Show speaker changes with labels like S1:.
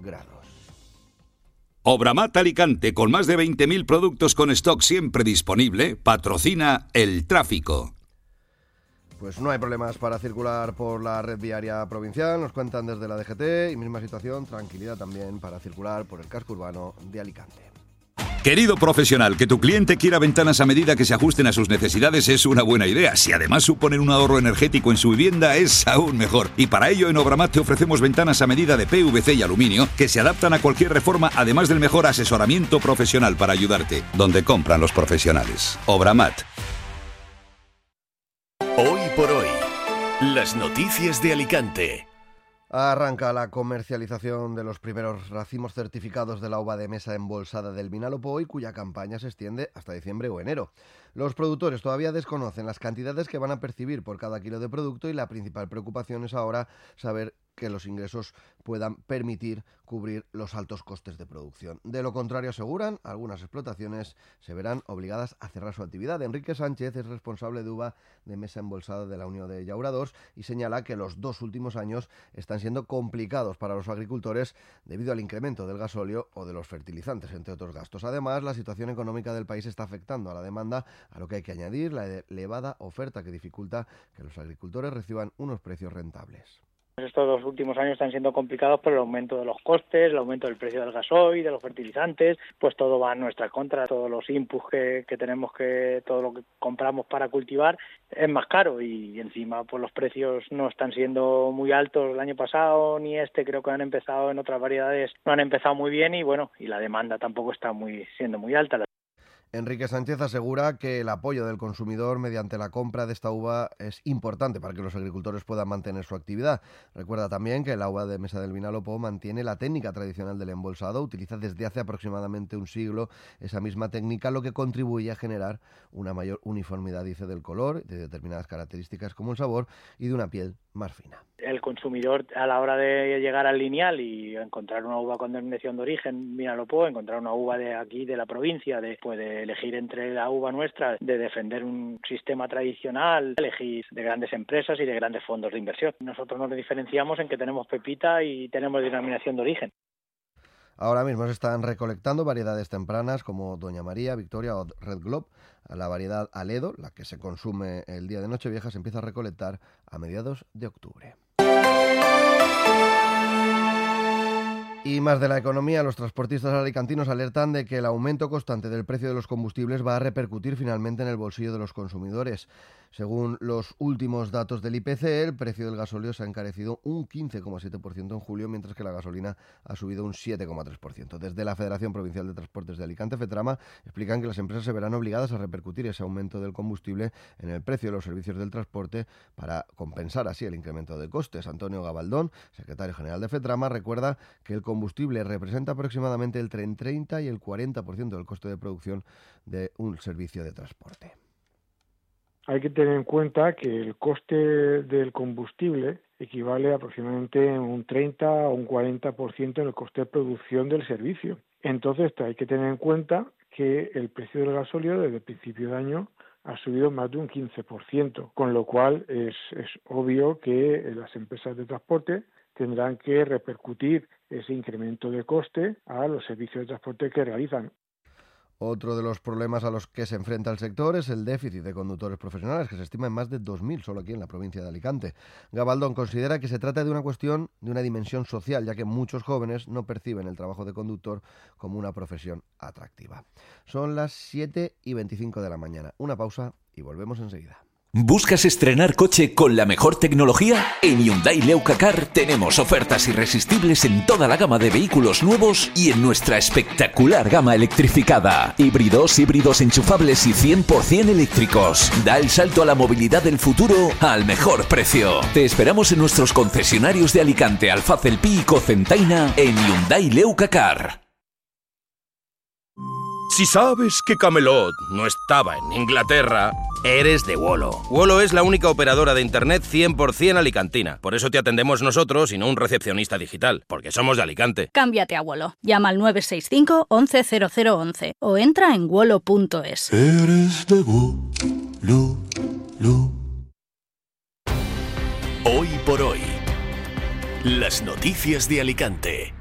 S1: grados.
S2: Obramat Alicante, con más de 20.000 productos con stock siempre disponible, patrocina el tráfico.
S1: Pues no hay problemas para circular por la red viaria provincial, nos cuentan desde la DGT, y misma situación, tranquilidad también para circular por el casco urbano de Alicante.
S2: Querido profesional, que tu cliente quiera ventanas a medida que se ajusten a sus necesidades es una buena idea. Si además suponen un ahorro energético en su vivienda, es aún mejor. Y para ello en Obramat te ofrecemos ventanas a medida de PVC y aluminio que se adaptan a cualquier reforma, además del mejor asesoramiento profesional para ayudarte. Donde compran los profesionales. Obramat.
S3: Hoy por hoy, las noticias de Alicante.
S1: Arranca la comercialización de los primeros racimos certificados de la uva de mesa embolsada del Vinalopó y cuya campaña se extiende hasta diciembre o enero. Los productores todavía desconocen las cantidades que van a percibir por cada kilo de producto y la principal preocupación es ahora saber que los ingresos puedan permitir cubrir los altos costes de producción. De lo contrario, aseguran, algunas explotaciones se verán obligadas a cerrar su actividad. Enrique Sánchez es responsable de uva de mesa embolsada de la Unión de Llauradors y señala que los 2 últimos años están siendo complicados para los agricultores debido al incremento del gasóleo o de los fertilizantes, entre otros gastos. Además, la situación económica del país está afectando a la demanda, a lo que hay que añadir la elevada oferta que dificulta que los agricultores reciban unos precios rentables.
S4: Estos 2 últimos años están siendo complicados por el aumento de los costes, el aumento del precio del gasoil, de los fertilizantes, pues todo va en nuestra contra. Todos los inputs que tenemos, todo lo que compramos para cultivar es más caro y encima pues los precios no están siendo muy altos el año pasado ni creo que han empezado en otras variedades, no han empezado muy bien y la demanda tampoco está siendo muy alta.
S1: Enrique Sánchez asegura que el apoyo del consumidor mediante la compra de esta uva es importante para que los agricultores puedan mantener su actividad. Recuerda también que la uva de mesa del Vinalopó mantiene la técnica tradicional del embolsado, utiliza desde hace aproximadamente un siglo esa misma técnica, lo que contribuye a generar una mayor uniformidad, dice, del color, de determinadas características como el sabor y de una piel más fina.
S4: El consumidor, a la hora de llegar al lineal y encontrar una uva con denominación de origen Vinalopó, encontrar una uva de aquí, de la provincia, de elegir entre la uva nuestra, de defender un sistema tradicional, elegir de grandes empresas y de grandes fondos de inversión. Nosotros nos diferenciamos en que tenemos pepita y tenemos denominación de origen.
S1: Ahora mismo se están recolectando variedades tempranas como Doña María, Victoria o Red Globe. La variedad Aledo, la que se consume el día de Nochevieja, se empieza a recolectar a mediados de octubre. Y más de la economía, los transportistas alicantinos alertan de que el aumento constante del precio de los combustibles va a repercutir finalmente en el bolsillo de los consumidores. Según los últimos datos del IPC, el precio del gasóleo se ha encarecido un 15,7% en julio, mientras que la gasolina ha subido un 7,3%. Desde la Federación Provincial de Transportes de Alicante, FETRAMA, explican que las empresas se verán obligadas a repercutir ese aumento del combustible en el precio de los servicios del transporte para compensar así el incremento de costes. Antonio Gabaldón, secretario general de FETRAMA, recuerda que el combustible representa aproximadamente entre el 30 y el 40% del coste de producción de un servicio de transporte.
S5: Hay que tener en cuenta que el coste del combustible equivale aproximadamente a un 30 o un 40% en el coste de producción del servicio. Entonces hay que tener en cuenta que el precio del gasóleo desde el principio de año ha subido más de un 15%, con lo cual es obvio que las empresas de transporte tendrán que repercutir ese incremento de coste a los servicios de transporte que realizan.
S1: Otro de los problemas a los que se enfrenta el sector es el déficit de conductores profesionales, que se estima en más de 2.000 solo aquí en la provincia de Alicante. Gabaldón considera que se trata de una cuestión de una dimensión social, ya que muchos jóvenes no perciben el trabajo de conductor como una profesión atractiva. Son las 7:25 de la mañana. Una pausa y volvemos enseguida.
S3: ¿Buscas estrenar coche con la mejor tecnología? En Hyundai Leucacar tenemos ofertas irresistibles en toda la gama de vehículos nuevos y en nuestra espectacular gama electrificada. Híbridos enchufables y 100% eléctricos. Da el salto a la movilidad del futuro al mejor precio. Te esperamos en nuestros concesionarios de Alicante, Alfaz, El Pi y Cocentaina en Hyundai Leucacar.
S6: Si sabes que Camelot no estaba en Inglaterra, eres de Wolo. Wolo es la única operadora de internet 100% alicantina. Por eso te atendemos nosotros y no un recepcionista digital, porque somos de Alicante.
S7: Cámbiate a Wolo. Llama al 965 11 0011 o entra en wolo.es.
S8: Eres de Wolo.
S3: Hoy por hoy, las noticias de Alicante.